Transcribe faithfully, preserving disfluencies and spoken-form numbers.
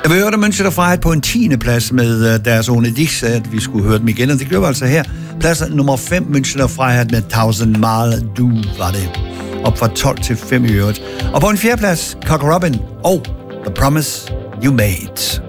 Jeg vil høre dig München og Freiheit på en tiende plads med uh, deres Ohne Dich, sagde, at vi skulle høre dem igen, og det gjorde vi altså her. Plads nummer fem, München og Freiheit med Tausend Mal Du var det. Op fra tolv til fem i øvrigt. Og på en fjerde plads, Cock Robin og The Promise You Made.